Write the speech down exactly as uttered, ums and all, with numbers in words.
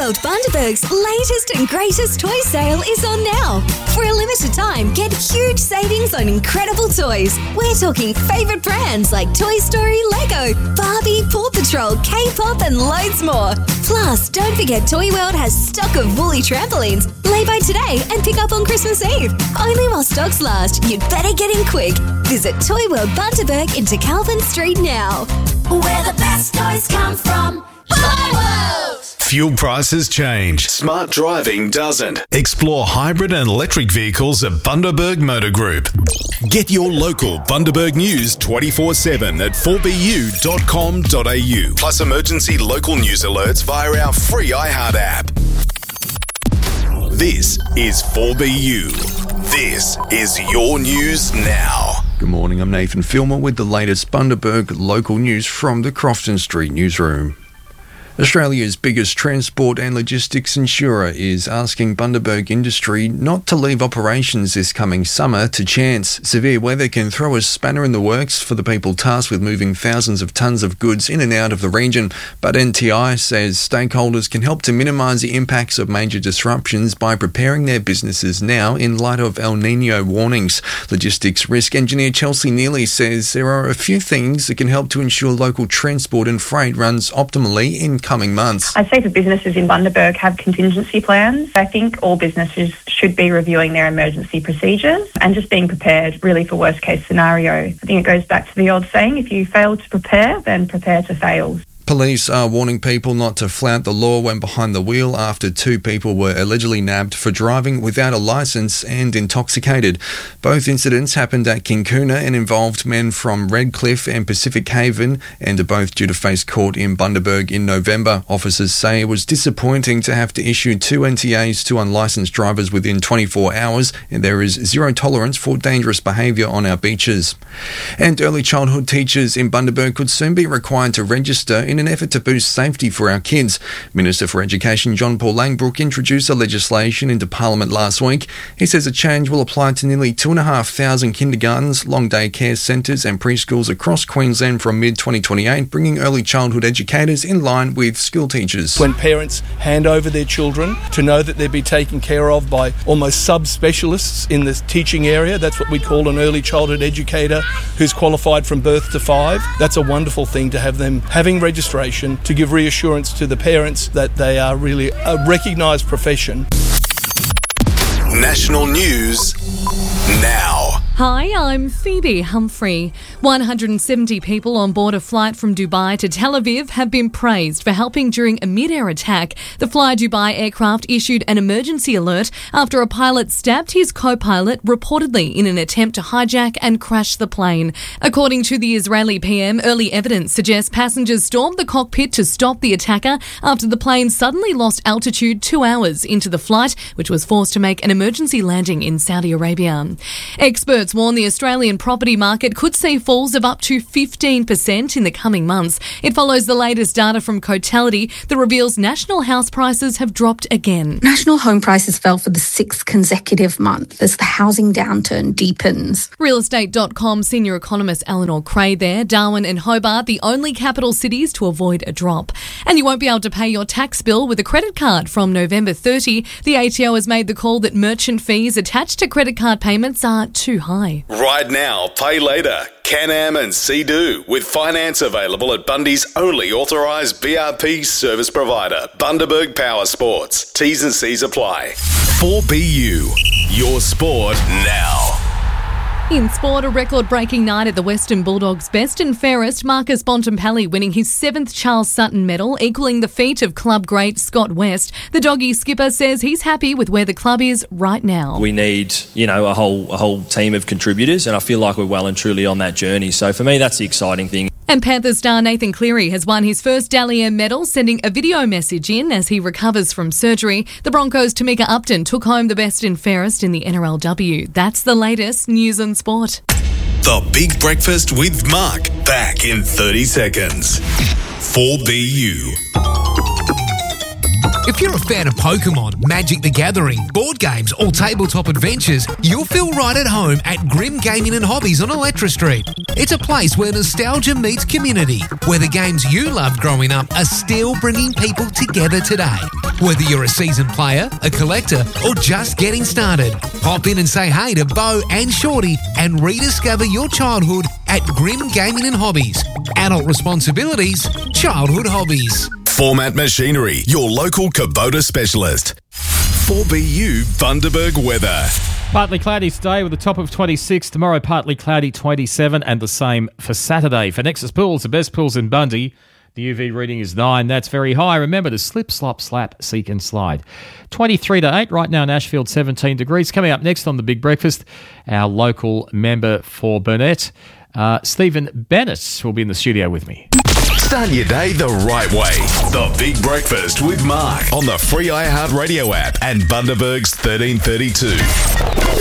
World Bundaberg's latest and greatest toy sale is on now. For a limited time, get huge savings on incredible toys. We're talking favourite brands like Toy Story, Lego, Barbie, Paw Patrol, K-pop and loads more. Plus, don't forget Toy World has stock of woolly trampolines. Lay by today and pick up on Christmas Eve. Only while stocks last, you'd better get in quick. Visit Toy World Bundaberg into Calvin Street now. Where the best toys come from. Toy World! Fuel prices change. Smart driving doesn't. Explore hybrid and electric vehicles at Bundaberg Motor Group. Get your local Bundaberg news twenty-four seven at four b u dot com dot a u. Plus emergency local news alerts via our free iHeart app. This is four B U. This is your news now. Good morning, I'm Nathan Filmer with the latest Bundaberg local news from the Crofton Street newsroom. Australia's biggest transport and logistics insurer is asking Bundaberg Industry not to leave operations this coming summer to chance. Severe weather can throw a spanner in the works for the people tasked with moving thousands of tonnes of goods in and out of the region, but N T I says stakeholders can help to minimise the impacts of major disruptions by preparing their businesses now in light of El Niño warnings. Logistics risk engineer Chelsea Neely says there are a few things that can help to ensure local transport and freight runs optimally in coming months. I'd say for businesses in Bundaberg have contingency plans. I think all businesses should be reviewing their emergency procedures and just being prepared really for worst case scenario. I think it goes back to the old saying, if you fail to prepare, then prepare to fail. Police are warning people not to flout the law when behind the wheel after two people were allegedly nabbed for driving without a licence and intoxicated. Both incidents happened at Kinkuna and involved men from Redcliffe and Pacific Haven and are both due to face court in Bundaberg in November. Officers say it was disappointing to have to issue two N T As to unlicensed drivers within twenty-four hours, and there is zero tolerance for dangerous behaviour on our beaches. And early childhood teachers in Bundaberg could soon be required to register in in an effort to boost safety for our kids. Minister for Education John Paul Langbroek introduced the legislation into Parliament last week. He says the change will apply to nearly two and a half thousand kindergartens, long day care centres and preschools across Queensland from mid twenty twenty-eight, bringing early childhood educators in line with school teachers. When parents hand over their children, to know that they'll be taken care of by almost sub-specialists in the teaching area, that's what we call an early childhood educator who's qualified from birth to five. That's a wonderful thing to have them having registration to give reassurance to the parents that they are really a recognised profession. National news now. Hi, I'm Phoebe Humphrey. one hundred seventy people on board a flight from Dubai to Tel Aviv have been praised for helping during a mid-air attack. The Fly Dubai aircraft issued an emergency alert after a pilot stabbed his co-pilot reportedly in an attempt to hijack and crash the plane. According to the Israeli P M, early evidence suggests passengers stormed the cockpit to stop the attacker after the plane suddenly lost altitude two hours into the flight, which was forced to make an emergency landing in Saudi Arabia. Experts warn the Australian property market could see falls of up to fifteen percent in the coming months. It follows the latest data from Cotality that reveals national house prices have dropped again. National home prices fell for the sixth consecutive month as the housing downturn deepens. real estate dot com senior economist Eleanor Cray there. Darwin and Hobart, the only capital cities to avoid a drop. And you won't be able to pay your tax bill with a credit card from November thirtieth. The A T O has made the call that merchant fees attached to credit card payments are too high. Right now, pay later. Can-Am and Sea-Doo with finance available at Bundy's only authorised B R P service provider, Bundaberg Power Sports. T's and C's apply. four B U, your sport now. In sport, a record-breaking night at the Western Bulldogs' best and fairest, Marcus Bontempelli winning his seventh Charles Sutton medal, equalling the feat of club great Scott West. The Doggy skipper says he's happy with where the club is right now. We need, you know, a whole a whole team of contributors, and I feel like we're well and truly on that journey. So for me, that's the exciting thing. And Panthers star Nathan Cleary has won his first Dally M medal, sending a video message in as he recovers from surgery. The Broncos' Tamika Upton took home the best and fairest in the N R L W. That's the latest news and sport. The Big Breakfast with Mark, back in thirty seconds. four B U. If you're a fan of Pokemon, Magic the Gathering, board games or tabletop adventures, you'll feel right at home at Grim Gaming and Hobbies on Electra Street. It's a place where nostalgia meets community, where the games you loved growing up are still bringing people together today. Whether you're a seasoned player, a collector, or just getting started, pop in and say hey to Bo and Shorty and rediscover your childhood at Grim Gaming and Hobbies. Adult responsibilities, childhood hobbies. Format Machinery, your local Kubota specialist. four B U Bundaberg weather. Partly cloudy today with a top of twenty-six. Tomorrow, partly cloudy, twenty-seven, and the same for Saturday. For Nexus Pools, the best pools in Bundy, the U V reading is nine. That's very high. Remember to slip, slop, slap, seek and slide. twenty-three to eight. Right now in Ashfield, seventeen degrees. Coming up next on The Big Breakfast, our local member for Burnett, uh, Stephen Bennett, will be in the studio with me. Start your day the right way. The Big Breakfast with Mark on the free iHeartRadio app and Bundaberg's thirteen thirty-two.